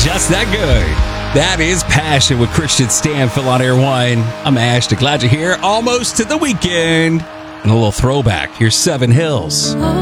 just that good. That is Passion with Christian Stanfill on Air One. I'm Ashton. Glad you're here. Almost to the weekend. And a little throwback. Here's Seven Hills.